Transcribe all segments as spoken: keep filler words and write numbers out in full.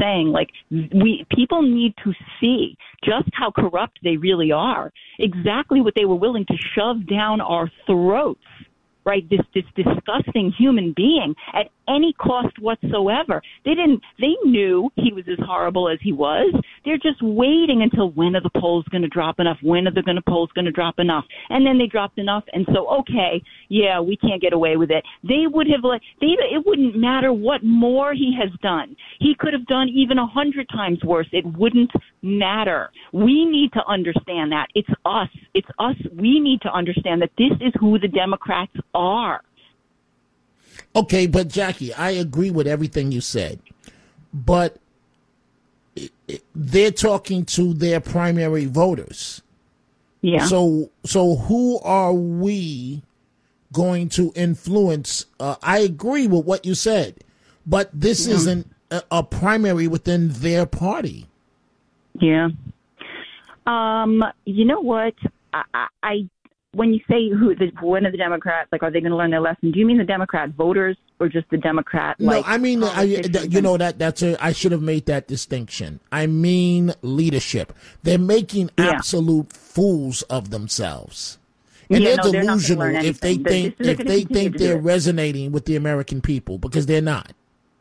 saying, like, we people need to see just how corrupt they really are, exactly what they were willing to shove down our throats, right? This this disgusting human being at any cost whatsoever. They didn't, they knew he was as horrible as he was. They're just waiting until when are the polls going to drop enough? When are the gonna polls going to drop enough? And then they dropped enough. And so, okay, yeah, we can't get away with it. They would have, like, they, it wouldn't matter what more he has done. He could have done even a hundred times worse. It wouldn't matter. We need to understand that. It's us. It's us. We need to understand that this is who the Democrats are. Okay, but Jackie, I agree with everything you said, but they're talking to their primary voters. Yeah. So, so who are we going to influence? Uh, I agree with what you said, but this yeah. isn't a, a primary within their party. Yeah. Um. You know what? I. I, I When you say who, the, one of the Democrats, like, are they going to learn their lesson? Do you mean the Democrat voters or just the Democrat? Like, no, I mean, I, you know, that that's a, I should have made that distinction. I mean leadership. They're making yeah. absolute fools of themselves. And yeah, they're no, delusional they're if they think if they think they're resonating with the American people, because they're not.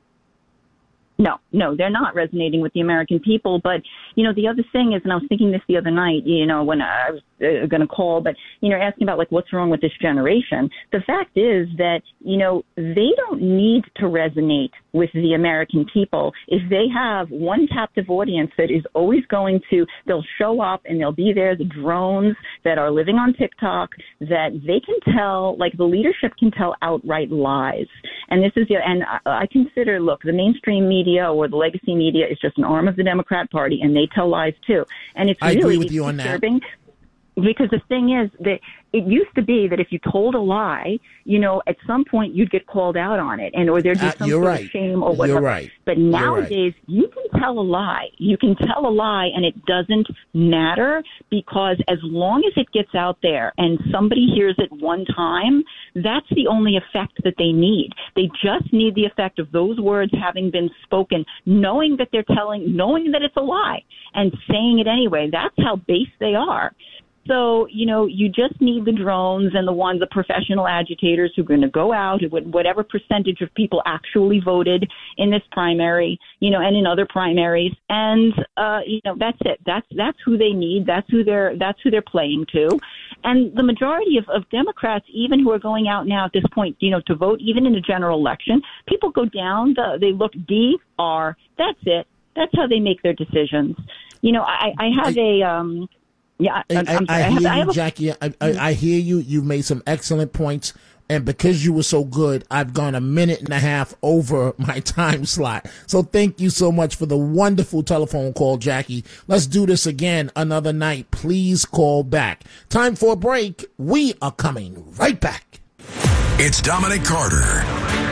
No, no, they're not resonating with the American people. But, you know, the other thing is, and I was thinking this the other night, you know, when I was uh, going to call, but, you know, asking about, like, what's wrong with this generation. The fact is that, you know, they don't need to resonate with the American people if they have one captive audience that is always going to, they'll show up and they'll be there, the drones that are living on TikTok, that they can tell, like, the leadership can tell outright lies. And this is, and I, I consider, look, the mainstream media or the legacy media is just an arm of the Democrat Party, and they tell lies too. And it's I really agree with you on disturbing. that. Because the thing is that it used to be that if you told a lie, you know, at some point you'd get called out on it, and or there'd be uh, some sort right. of shame or whatever. You're right. But nowadays, right. you can tell a lie. You can tell a lie, and it doesn't matter, because as long as it gets out there and somebody hears it one time, that's the only effect that they need. They just need the effect of those words having been spoken, knowing that they're telling, knowing that it's a lie, and saying it anyway. That's how base they are. So, you know, you just need the drones and the ones, the professional agitators who are going to go out, whatever percentage of people actually voted in this primary, you know, and in other primaries. And, uh, you know, that's it. That's that's who they need. That's who they're that's who they're playing to. And the majority of, of Democrats, even who are going out now at this point, you know, to vote, even in a general election, people go down, the, they look D, R, that's it. That's how they make their decisions. You know, I, I have I, a... Um, Yeah, I, I, I, I hear I you, a, Jackie. I, I, I hear you. You've made some excellent points. And because you were so good, I've gone a minute and a half over my time slot. So thank you so much for the wonderful telephone call, Jackie. Let's do this again another night. Please call back. Time for a break. We are coming right back. It's Dominic Carter.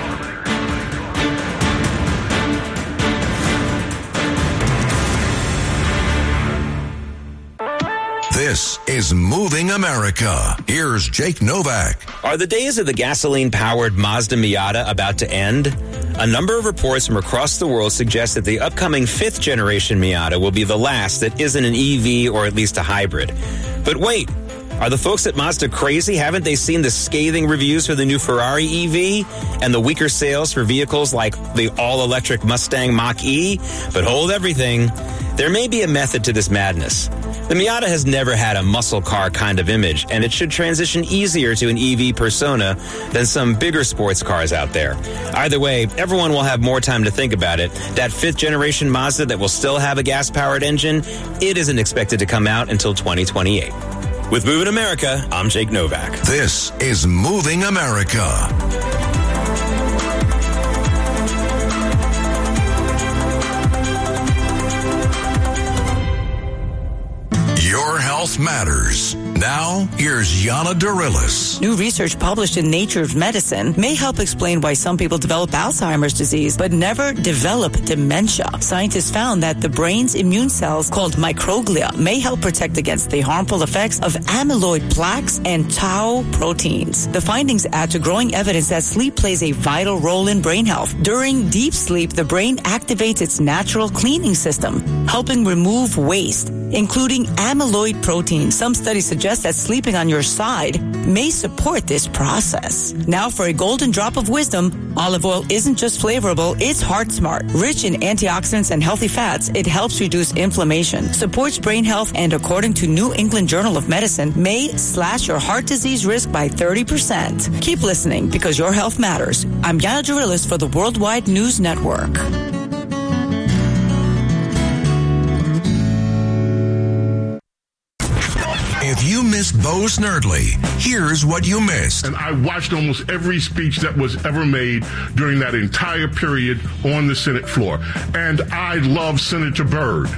This is Moving America. Here's Jake Novak. Are the days of the gasoline-powered Mazda Miata about to end? A number of reports from across the world suggest that the upcoming fifth-generation Miata will be the last that isn't an E V or at least a hybrid. But wait, are the folks at Mazda crazy? Haven't they seen the scathing reviews for the new Ferrari E V and the weaker sales for vehicles like the all-electric Mustang Mach-E? But hold everything. There may be a method to this madness. The Miata has never had a muscle car kind of image, and it should transition easier to an E V persona than some bigger sports cars out there. Either way, everyone will have more time to think about it. That fifth-generation Mazda that will still have a gas-powered engine, it isn't expected to come out until twenty twenty-eight. With Moving America, I'm Jake Novak. This is Moving America. Your health matters. Now, here's Yana Dorillis. New research published in Nature's Medicine may help explain why some people develop Alzheimer's disease but never develop dementia. Scientists found that the brain's immune cells, called microglia, may help protect against the harmful effects of amyloid plaques and tau proteins. The findings add to growing evidence that sleep plays a vital role in brain health. During deep sleep, the brain activates its natural cleaning system, helping remove waste, including amyloid protein. Some studies suggest that sleeping on your side may support this process. Now for a golden drop of wisdom, olive oil isn't just flavorable, it's heart smart. Rich in antioxidants and healthy fats, it helps reduce inflammation, supports brain health, and according to New England Journal of Medicine, may slash your heart disease risk by thirty percent. Keep listening because your health matters. I'm Yana Dorillis for the Worldwide News Network. If you missed Bo Snerdley, here's what you missed. And I watched almost every speech that was ever made during that entire period on the Senate floor. And I love Senator Byrd.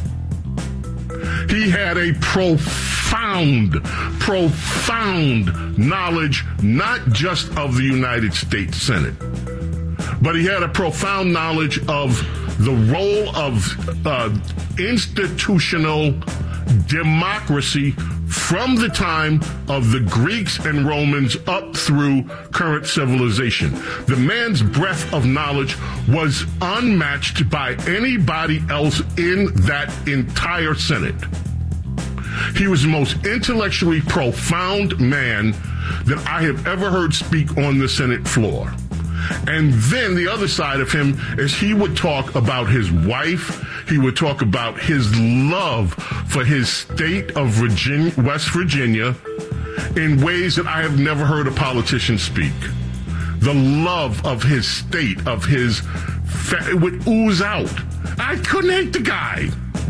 He had a profound, profound knowledge, not just of the United States Senate, but he had a profound knowledge of the role of uh, institutional democracy from the time of the Greeks and Romans up through current civilization. The man's breadth of knowledge was unmatched by anybody else in that entire Senate. He was the most intellectually profound man that I have ever heard speak on the Senate floor. And then the other side of him is he would talk about his wife. He would talk about his love for his state of Virginia, West Virginia, in ways that I have never heard a politician speak. The love of his state, of his, fa- it would ooze out. I couldn't hate the guy.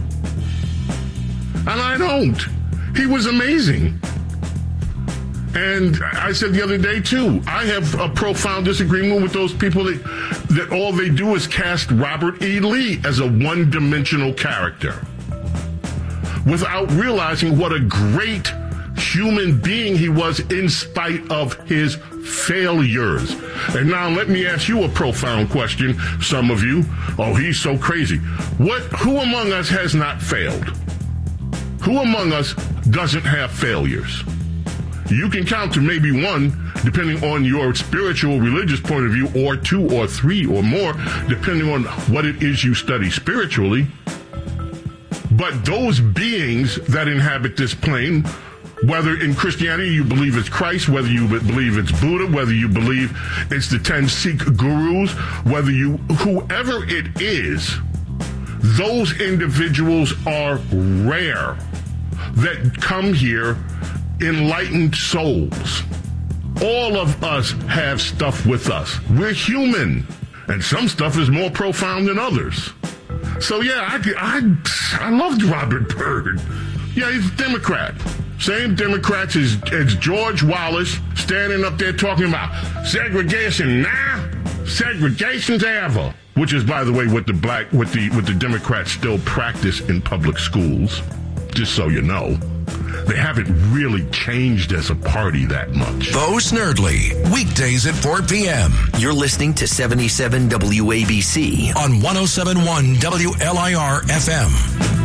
And I don't. He was amazing. And I said the other day, too, I have a profound disagreement with those people that, that all they do is cast Robert E. Lee as a one-dimensional character without realizing what a great human being he was in spite of his failures. And now let me ask you a profound question, some of you. Oh, he's so crazy. What? Who among us has not failed? Who among us doesn't have failures? You can count to maybe one, depending on your spiritual, religious point of view, or two or three or more, depending on what it is you study spiritually. But those beings that inhabit this plane, whether in Christianity you believe it's Christ, whether you believe it's Buddha, whether you believe it's the ten Sikh gurus, whether you, whoever it is, those individuals are rare that come here enlightened souls. All of us have stuff with us. We're human, and some stuff is more profound than others. So yeah, I I, I loved Robert Byrd. Yeah, he's a Democrat. Same Democrats as, as George Wallace standing up there talking about segregation now, segregation's ever. Which is, by the way, what the black, what the what the Democrats still practice in public schools. Just so you know. They haven't really changed as a party that much. Bo Snerdley, weekdays at four p.m. You're listening to seventy-seven W A B C on one oh seven point one W L I R F M.